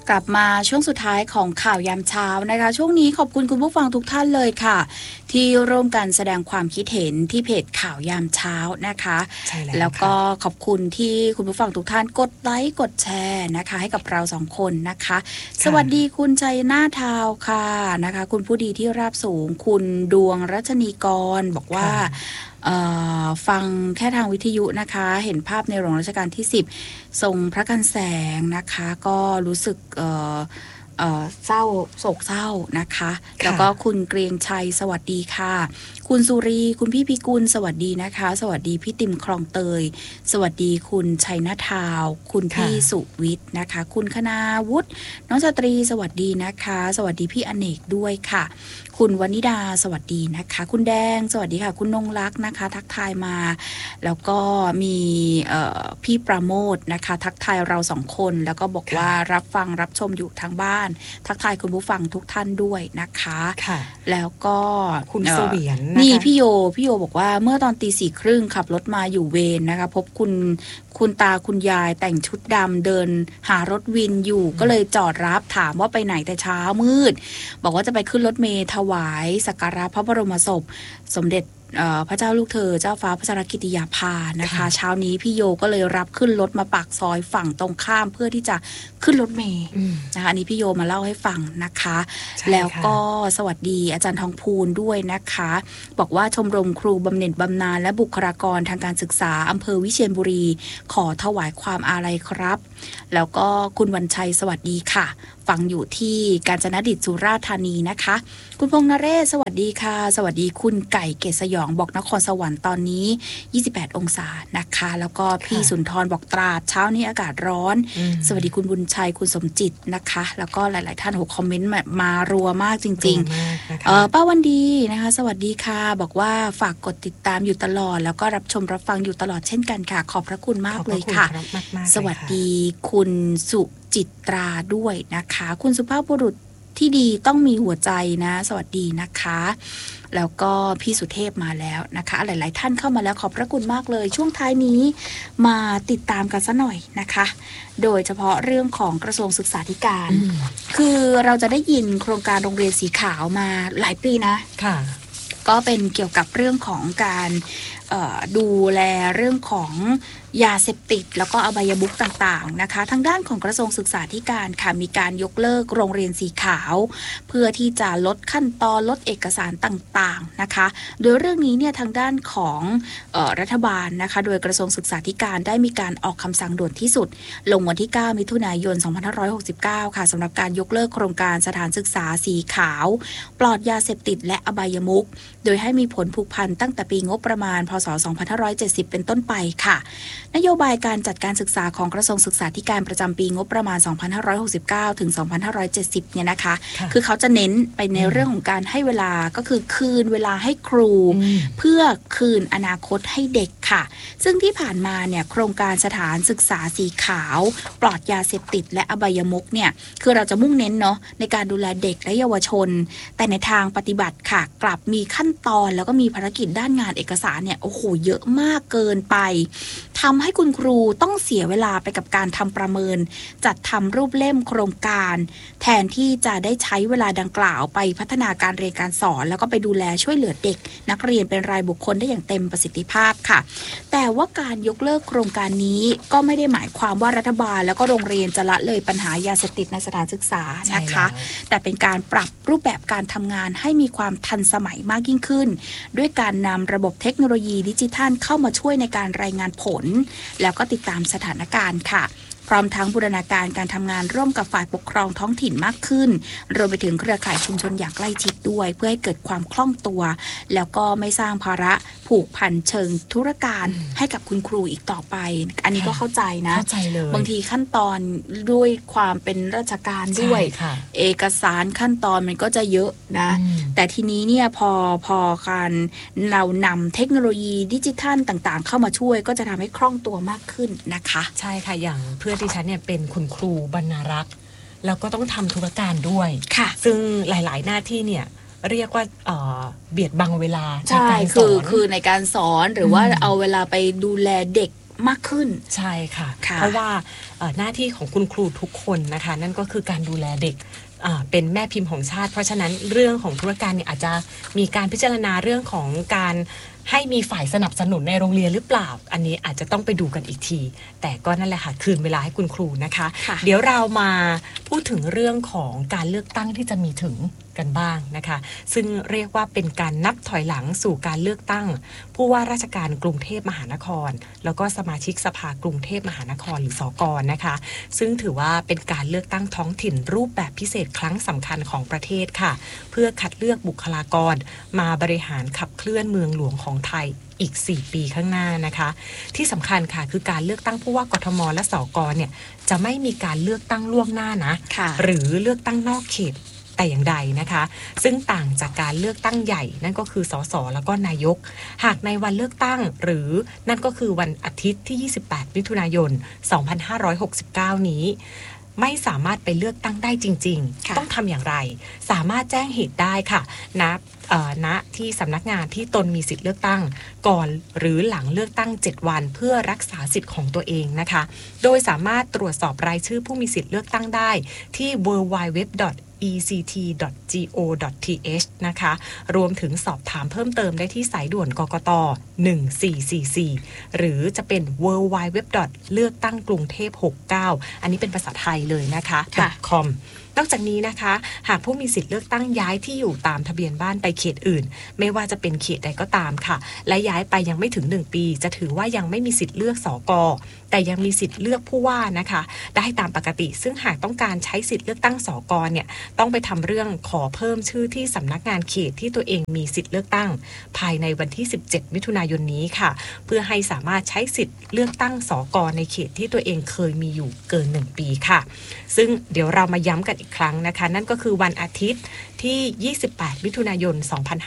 กลับมาช่วงสุดท้ายของข่าวยามเช้านะคะช่วงนี้ขอบคุณคุณผู้ฟังทุกท่านเลยค่ะที่ร่วมกันแสดงความคิดเห็นที่เพจข่าวยามเช้านะคะใช่แล้วก็ขอบคุณที่คุณผู้ฟังทุกท่านกดไลค์กดแชร์นะคะให้กับเรา2คนนะคะสวัสดีคุณชัยนาทาวค่ะนะคะคุณผู้ดีที่ราบสูงคุณดวงรัชนีกรบอกว่าฟังแค่ทางวิทยุนะคะเห็นภาพในหลวงรัชกาลที่10ทรงพระกันแสงนะคะก็รู้สึกเศร้าโศกเศร้านะคะแล้วก็คุณเกรียงชัยสวัสดีค่ะคุณสุรีคุณพี่พิกุลสวัสดีนะคะสวัสดีพี่ติมคลองเตยสวัสดีคุณชัยนาทาวคุณพี่สุวิทย์นะคะคุณคณาวุฒิน้องสตรีสวัสดีนะคะสวัสดีพี่อเนกด้วยค่ะคุณวนิดาสวัสดีนะคะคุณแดงสวัสดีค่ะคุณนงรักนะคะทักทายมาแล้วก็มีพี่ประโมทนะคะทักทายเรา2คนแล้วก็บอกว่ารับฟังรับชมอยู่ทางบ้านทักทายคุณผู้ฟังทุกท่านด้วยนะคะแล้วก็คุณเสวียนนี่พี่โยบอกว่าเมื่อตอน 4:30 น.ขับรถมาอยู่เวรนะคะพบคุณตาคุณยายแต่งชุดดำเดินหารถวินอยู่ก็เลยจอดรับถามว่าไปไหนแต่เช้ามืดบอกว่าจะไปขึ้นรถเมล์ถวายสักการะพระบรมศพสมเด็จพระเจ้าลูกเธอเจ้าฟ้าพัชรกิติยาภานะคะเช้านี้พี่โยก็เลยรับขึ้นรถมาปากซอยฝั่งตรงข้ามเพื่อที่จะขึ้นรถเมล์นะคะอันนี้พี่โยมาเล่าให้ฟังนะคะแล้วก็สวัสดีอาจารย์ทองพูนด้วยนะคะบอกว่าชมรมครูบำเหน็จบำนาญและบุคลากรทางการศึกษาอำเภอวิเชียรบุรีขอถวายความอาลัยครับแล้วก็คุณวันชัยสวัสดีค่ะฟังอยู่ที่กาญจนดิตสุราษฎร์ธานีนะคะคุณพงษ์นเรศสวัสดีค่ะสวัสดีคุณไก่เกศสยองบอกนครสวรรค์ตอนนี้28องศานะคะแล้วก็พี่สุนทรบอกตราดเช้านี้อากาศร้อนสวัสดีคุณบุญชัยคุณสมจิตนะคะแล้วก็หลายๆท่านคอมเมนต์มารัวมากจริงๆป้าวันดีนะคะสวัสดีค่ะบอกว่าฝากกดติดตามอยู่ตลอดแล้วก็รับชมรับฟังอยู่ตลอดเช่นกันค่ะขอบพระคุณมากเลยค่ะสวัสดีคุณสุจิตราด้วยนะคะคุณสุภาพบุรุษที่ดีต้องมีหัวใจนะสวัสดีนะคะแล้วก็พี่สุเทพมาแล้วนะคะหลายๆท่านเข้ามาแล้วขอบพระคุณมากเลยช่วงท้ายนี้มาติดตามกันซะหน่อยนะคะโดยเฉพาะเรื่องของกระทรวงศึกษาธิการคือเราจะได้ยินโครงการโรงเรียนสีขาวมาหลายปีนะค่ะก็เป็นเกี่ยวกับเรื่องของการดูแลเรื่องของยาเสพติดแล้วก็อบายมุขต่างๆนะคะทางด้านของกระทรวงศึกษาธิการค่ะมีการยกเลิกโรงเรียนสีขาวเพื่อที่จะลดขั้นตอนลดเอกสารต่างๆนะคะโดยเรื่องนี้เนี่ยทางด้านของรัฐบาลนะคะโดยกระทรวงศึกษาธิการได้มีการออกคำสั่งด่วนที่สุดลงวันที่9มิถุนายน2569ค่ะสำหรับการยกเลิกโครงการสถานศึกษาสีขาวปลอดยาเสพติดและอบายมุขโดยให้มีผลผูกพันตั้งแต่ปีงบประมาณพ.ศ. 2570เป็นต้นไปค่ะนโยบายการจัดการศึกษาของกระทรวงศึกษาธิการประจำปีงบประมาณ2569ถึง2570เนี่ยนะคะคือเขาจะเน้นไปในเรื่องของการให้เวลาก็คือคืนเวลาให้ครูเพื่อคืนอนาคตให้เด็กค่ะซึ่งที่ผ่านมาเนี่ยโครงการสถานศึกษาสีขาวปลอดยาเสพติดและอบายมุขเนี่ยคือเราจะมุ่งเน้นเนาะในการดูแลเด็กและเยาวชนแต่ในทางปฏิบัติค่ะกลับมีขั้นตอนแล้วก็มีภารกิจด้านงานเอกสารเนี่ยโอ้โหเยอะมากเกินไปทำให้คุณครูต้องเสียเวลาไปกับการทำประเมินจัดทำรูปเล่มโครงการแทนที่จะได้ใช้เวลาดังกล่าวไปพัฒนาการเรียนการสอนแล้วก็ไปดูแลช่วยเหลือเด็กนักเรียนเป็นรายบุคคลได้อย่างเต็มประสิทธิภาพค่ะแต่ว่าการยกเลิกโครงการนี้ก็ไม่ได้หมายความว่ารัฐบาลแล้วก็โรงเรียนจะละเลยปัญหายาเสพติดในสถานศึกษานะคะแต่เป็นการปรับรูปแบบการทำงานให้มีความทันสมัยมากยิ่งขึ้นด้วยการนำระบบเทคโนโลยีดิจิทัลเข้ามาช่วยในการรายงานผลแล้วก็ติดตามสถานการณ์ค่ะพร้อมทั้งบูรณาการการทำงานร่วมกับฝ่ายปกครองท้องถิ่นมากขึ้นรวมไปถึงเครือข่ายชุมชนอย่างใกล้ชิดด้วยเพื่อให้เกิดความคล่องตัวแล้วก็ไม่สร้างภาระผูกพันเชิงธุรการให้กับคุณครูอีกต่อไปอันนี้ก็เข้าใจนะเข้าใจเลยบางทีขั้นตอนด้วยความเป็นราชการด้วยเอกสารขั้นตอนมันก็จะเยอะนะแต่ทีนี้เนี่ยพอการเรานำเทคโนโลยีดิจิทัลต่างๆเข้ามาช่วยก็จะทำให้คล่องตัวมากขึ้นนะคะใช่ค่ะอย่างเพื่อนที่ฉันเนี่ยเป็นคุณครูบรรณารักษ์แล้วก็ต้องทำธุรการด้วยซึ่งหลายๆหน้าที่เนี่ยเรียกว่าเบียดบังเวลาในการสอนคือในการสอนหรือว่าเอาเวลาไปดูแลเด็กมากขึ้นใช่ค่ะเพราะว่าหน้าที่ของคุณครูทุกคนนะคะนั่นก็คือการดูแลเด็กเป็นแม่พิมพ์ของชาติเพราะฉะนั้นเรื่องของธุรการเนี่ยอาจจะมีการพิจารณาเรื่องของการให้มีฝ่ายสนับสนุนในโรงเรียนหรือเปล่าอันนี้อาจจะต้องไปดูกันอีกทีแต่ก็นั่นแหละค่ะคืนเวลาให้คุณครูนะคะเดี๋ยวเรามาพูดถึงเรื่องของการเลือกตั้งที่จะมีถึงกันบ้างนะคะซึ่งเรียกว่าเป็นการนับถอยหลังสู่การเลือกตั้งผู้ว่าราชการกรุงเทพมหานครแล้วก็สมาชิกสภากรุงเทพมหานครหรือสก.นะคะซึ่งถือว่าเป็นการเลือกตั้งท้องถิ่นรูปแบบพิเศษครั้งสำคัญของประเทศค่ะเพื่อคัดเลือกบุคลากรมาบริหารขับเคลื่อนเมืองหลวงของไทยอีก4ปีข้างหน้านะคะที่สำคัญค่ะคือการเลือกตั้งผู้ว่ากทมและสก.เนี่ยจะไม่มีการเลือกตั้งล่วงหน้านะหรือเลือกตั้งนอกเขตแต่อย่างใดนะคะซึ่งต่างจากการเลือกตั้งใหญ่นั่นก็คือสสแล้วก็นายกหากในวันเลือกตั้งหรือนั่นก็คือวันอาทิตย์ที่28มิถุนายน2569นี้ไม่สามารถไปเลือกตั้งได้จริงๆต้องทำอย่างไรสามารถแจ้งเหตุได้ค่ะณที่สำนักงานที่ตนมีสิทธิ์เลือกตั้งก่อนหรือหลังเลือกตั้ง7วันเพื่อรักษาสิทธิ์ของตัวเองนะคะโดยสามารถตรวจสอบรายชื่อผู้มีสิทธิ์เลือกตั้งได้ที่ www.ect.go.th นะคะรวมถึงสอบถามเพิ่มเติมได้ที่สายด่วนกกต1444หรือจะเป็น www. เลือกตั้งกรุงเทพ69อันนี้เป็นภาษาไทยเลยนะคะ .comนอกจากนี้นะคะหากผู้มีสิทธิ์เลือกตั้งย้ายที่อยู่ตามทะเบียนบ้านไปเขตอื่นไม่ว่าจะเป็นเขตใดก็ตามค่ะและย้ายไปยังไม่ถึง1ปีจะถือว่ายังไม่มีสิทธิ์เลือกสก.แต่ยังมีสิทธิ์เลือกผู้ว่านะคะได้ตามปกติซึ่งหากต้องการใช้สิทธิ์เลือกตั้งสก.เนี่ยต้องไปทำเรื่องขอเพิ่มชื่อที่สำนักงานเขตที่ตัวเองมีสิทธิ์เลือกตั้งภายในวันที่17มิถุนายนนี้ค่ะเพื่อให้สามารถใช้สิทธิ์เลือกตั้งสก.ในเขตที่ตัวเองเคยมีอยู่เกิน1ปีค่ะซึ่งเดี๋ยวเรามาย้ำกันอีกครั้งนะคะนั่นก็คือวันอาทิตย์ที่28มิถุนายน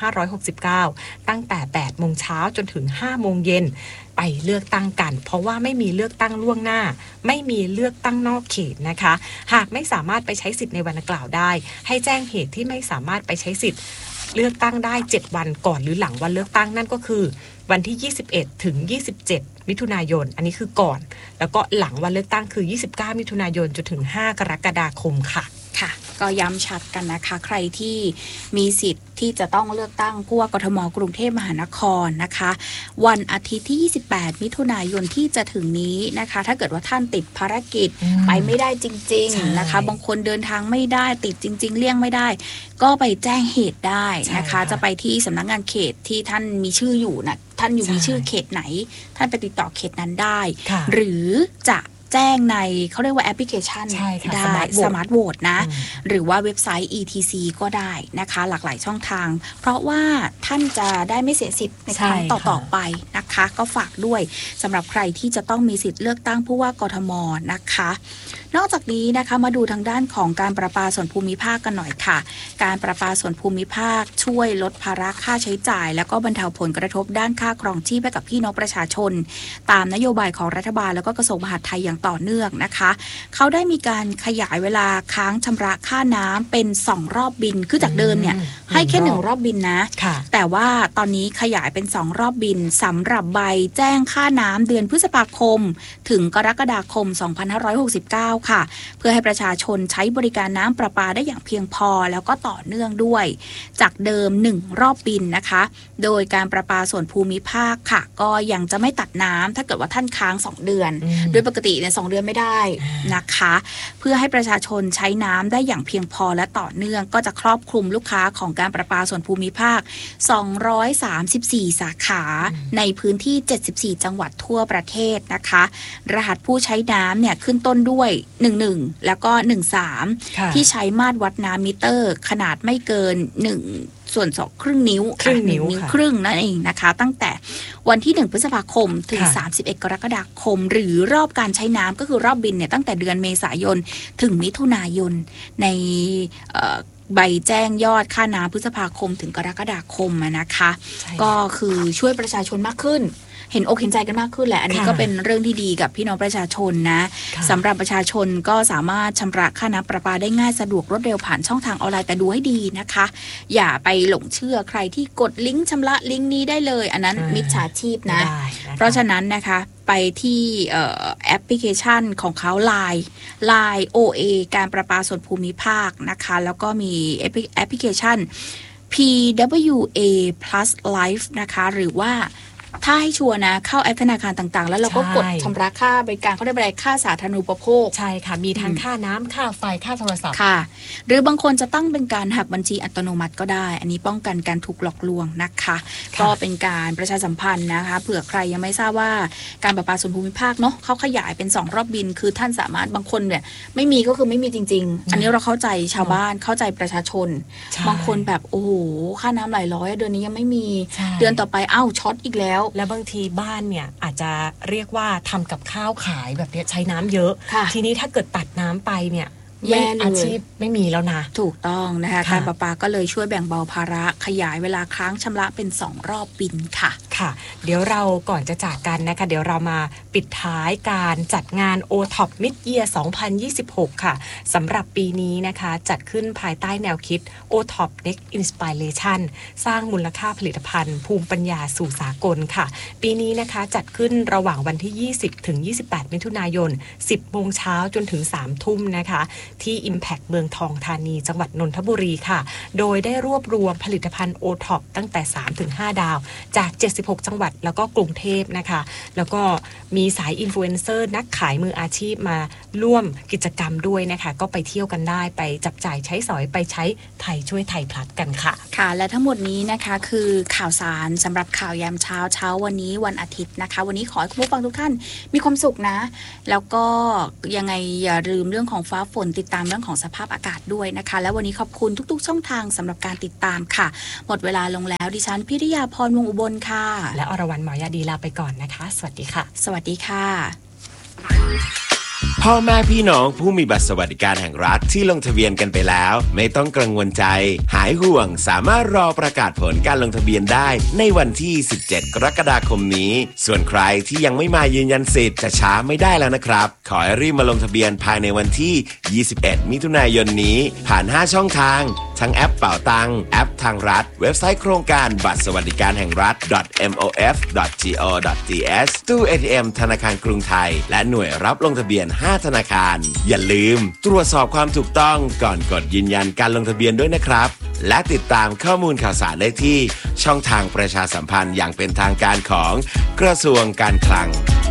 2569ตั้งแต่8โมงเช้าจนถึง5โมงเย็นไปเลือกตั้งกันเพราะว่าไม่มีเลือกตั้งล่วงหน้าไม่มีเลือกตั้งนอกเขตนะคะหากไม่สามารถไปใช้สิทธิ์ในวันดังกล่าวได้ให้แจ้งเหตุที่ไม่สามารถไปใช้สิทธิ์เลือกตั้งได้7วันก่อนหรือหลังวันเลือกตั้งนั่นก็คือวันที่21ถึง27มิถุนายนอันนี้คือก่อนแล้วก็หลังวันเลือกตั้งคือ29มิถุนายนจนถึง5กรกฎาคมค่ะก็ย้ำชัดกันนะคะใครที่มีสิทธิ์ที่จะต้องเลือกตั้งผู้ว่ากทมกรุงเทพมหานครนะคะวันอาทิตย์ที่28มิถุนายนที่จะถึงนี้นะคะถ้าเกิดว่าท่านติดภารกิจไปไม่ได้จริงๆนะคะบางคนเดินทางไม่ได้ติดจริงๆเลี่ยงไม่ได้ก็ไปแจ้งเหตุได้นะคะจะไปที่สำนักงานเขตที่ท่านมีชื่ออยู่นะท่านอยู่มีชื่อเขตไหนท่านไปติดต่อเขตนั้นได้หรือจะแจ้งในเขาเรียกว่าแอปพลิเคชันได้สมาร์ทโหวตนะหรือว่าเว็บไซต์ ETC ก็ได้นะคะหลากหลายช่องทางเพราะว่าท่านจะได้ไม่เสียสิทธิ์ในครั้งต่อไปนะคะก็ฝากด้วยสำหรับใครที่จะต้องมีสิทธิ์เลือกตั้งผู้ว่ากทมนะคะนอกจากนี้นะคะมาดูทางด้านของการประปาส่วนภูมิภาคกันหน่อยค่ะการประปาส่วนภูมิภาคช่วยลดภาระค่าใช้จ่ายแล้วก็บรรเทาผลกระทบด้านค่าครองชีพให้กับพี่น้องประชาชนตามนโยบายของรัฐบาลแล้วก็กระทรวงมหาดไทยอย่างต่อเนื่องนะคะเขาได้มีการขยายเวลาค้างชำระค่าน้ำเป็น2รอบบินคือจากเดิมเนี่ยให้แค่1รอบบินนะแต่ว่าตอนนี้ขยายเป็น2รอบบินสำหรับใบแจ้งค่าน้ำเดือนพฤษภาคมถึงกรกฎาคม2569ค่ะเพื่อให้ประชาชนใช้บริการน้ำประปาได้อย่างเพียงพอแล้วก็ต่อเนื่องด้วยจากเดิม1รอบบินนะคะโดยการประปาส่วนภูมิภาคค่ะก็ยังจะไม่ตัดน้ำถ้าเกิดว่าท่านค้าง2เดือนโดยปกติเนี่ย2เดือนไม่ได้นะคะเพื่อให้ประชาชนใช้น้ำได้อย่างเพียงพอและต่อเนื่องก็จะครอบคลุมลูกค้าของการประปาส่วนภูมิภาค234สาขาในพื้นที่74จังหวัดทั่วประเทศนะคะรหัสผู้ใช้น้ำเนี่ยขึ้นต้นด้วย11แล้วก็13ที่ใช้มาตรวัดน้ำมิเตอร์ขนาดไม่เกิน1ส่วน2ครึ่งนิ้วครึ่งนั่นเองนะคะตั้งแต่วันที่1พฤษภาคมถึง31กรกฎาคมหรือรอบการใช้น้ำก็คือรอบบินเนี่ยตั้งแต่เดือนเมษายนถึงมิถุนายนในใบแจ้งยอดค่าน้ำพฤษภาคมถึงกรกฎาคมนะคะก็คือช่วยประชาชนมากขึ้นเห็นอกเห็นใจกันมากขึ้นแหละอันนี้ก็เป็นเรื่องที่ดีกับพี่น้องประชาชนนะสำหรับประชาชนก็สามารถชำระค่าน้ำประปาได้ง่ายสะดวกรวดเร็วผ่านช่องทางออนไลน์แต่ดูให้ดีนะคะอย่าไปหลงเชื่อใครที่กดลิงก์ชำระลิงก์นี้ได้เลยอันนั้นมิจฉาชีพนะเพราะฉะนั้นนะคะไปที่แอปพลิเคชันของเขา Line OA การประปาส่วนภูมิภาคนะคะแล้วก็มีแอปพลิเคชัน PWA Plus Life นะคะหรือว่าถ้าให้ชัวร์นะเข้าแอปธนาคารต่างๆแล้วเราก็กดชำระค่าบริการเขาได้บริการค่าสาธารณูปโภคใช่ค่ะมีทั้งค่าน้ำค่าไฟค่าโทรศัพท์ค่ะหรือบางคนจะตั้งเป็นการหักบัญชีอัตโนมัติก็ได้อันนี้ป้องกันการถูกหลอกลวงนะคะก็เป็นการประชาสัมพันธ์นะคะเผื่อใครยังไม่ทราบว่าการประปาส่วนภูมิภาคเนาะเขาขยายเป็น2รอบบินคือท่านสามารถบางคนเนี่ยไม่มีก็คือไม่มีจริงๆอันนี้เราเข้าใจชาวบ้านเข้าใจประชาชนบางคนแบบโอ้โหค่าน้ำหลายร้อยเดือนนี้ยังไม่มีเดือนต่อไปอ้าวช็อตอีกแล้วบางทีบ้านเนี่ยอาจจะเรียกว่าทำกับข้าวขายแบบนี้ใช้น้ำเยอะทีนี้ถ้าเกิดตัดน้ำไปเนี่ยอาชีพไม่มีแล้วนะถูกต้องนะคะการประปาก็เลยช่วยแบ่งเบาภาระขยายเวลาค้างชำระเป็น2รอบบินค่ะค่ะเดี๋ยวเราก่อนจะจากกันนะคะเดี๋ยวเรามาปิดท้ายการจัดงาน OTOP Mid Year 2026 ค่ะสำหรับปีนี้นะคะจัดขึ้นภายใต้แนวคิด OTOP Next Inspiration สร้างมูลค่าผลิตภัณฑ์ภูมิปัญญาสู่สากลค่ะปีนี้นะคะจัดขึ้นระหว่างวันที่20ถึง28มิถุนายน 10 โมงเช้าจนถึง 3 ทุ่มนะคะที่ Impact เมืองทองธานีจังหวัดนนทบุรีค่ะโดยได้รวบรวมผลิตภัณฑ์ OTOP ตั้งแต่ 3-5 ดาวจาก76จังหวัดแล้วก็กรุงเทพนะคะแล้วก็มีสายอินฟลูเอนเซอร์นักขายมืออาชีพมาร่วมกิจกรรมด้วยนะคะก็ไปเที่ยวกันได้ไปจับจ่ายใช้สอยไปใช้ไทยช่วยไทยพลัสกันค่ะค่ะและทั้งหมดนี้นะคะคือข่าวสารสำหรับข่าวยามเช้าวันนี้วันอาทิตย์นะคะวันนี้ขอให้คุณผู้ฟังทุกท่านมีความสุขนะแล้วก็ยังไงอย่าลืมเรื่องของฟ้าฝนติดตามเรื่องของสภาพอากาศด้วยนะคะและวันนี้ขอบคุณทุกๆช่องทางสำหรับการติดตามค่ะหมดเวลาลงแล้วดิฉันพิริยาพรวงอุบลค่ะและอรวรรณหมอยาดีลาไปก่อนนะคะสวัสดีค่ะสวัสดีค่ะพ่อแม่พี่น้องผู้มีบัตรสวัสดิการแห่งรัฐที่ลงทะเบียนกันไปแล้วไม่ต้องกังวลใจหายห่วงสามารถรอประกาศผลการลงทะเบียนได้ในวันที่17กรกฎาคมนี้ส่วนใครที่ยังไม่มายืนยันสิทธิ์จะช้าไม่ได้แล้วนะครับขอให้รีบมาลงทะเบียนภายในวันที่21มิถุนายนนี้ผ่าน5ช่องทางทั้งแอปเป๋าตังแอปทางรัฐเว็บไซต์โครงการบัตรสวัสดิการแห่งรัฐ .mof.go.th ตู้ ATM ธนาคารกรุงไทยและหน่วยรับลงทะเบียน5ธนาคารอย่าลืมตรวจสอบความถูกต้องก่อนกดยืนยันการลงทะเบียนด้วยนะครับและติดตามข้อมูลข่าวสารได้ที่ช่องทางประชาสัมพันธ์อย่างเป็นทางการของกระทรวงการคลัง